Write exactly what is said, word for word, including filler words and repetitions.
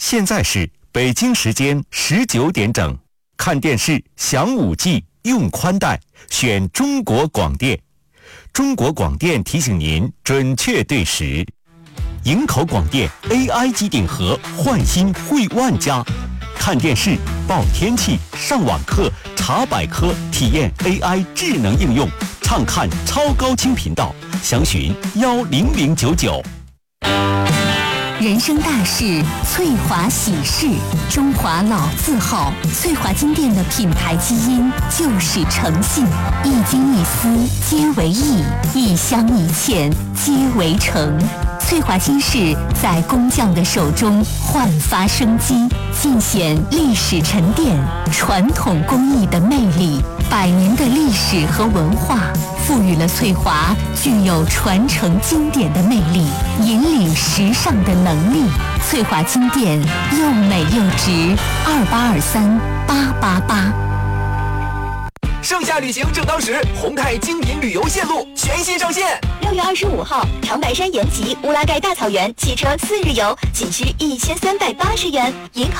现在是北京时间十九点整，看电视享五 G 用宽带，选中国广电。中国广电提醒您准确对时。营口广电 A I 机顶盒焕新惠万家，看电视、报天气、上网课、查百科，体验 A I 智能应用，畅看超高清频道，详询幺零零九九。 人生大事，翠华喜事，中华老字号，翠华金店的品牌基因就是诚信，一金一丝皆为义，一香一茜皆为诚。翠华金饰在工匠的手中焕发生机，尽显历史沉淀、传统工艺的魅力。百年的历史和文化赋予了翠华具有传承经典的魅力，引领时尚的能力。翠华金店又美又值，二八二三八八八。 盛夏旅行正当时，宏泰精品旅游线路全新上线。 六月二十五号，长白山延吉乌拉盖大草原汽车四日游，仅需一千三百八十元，银考。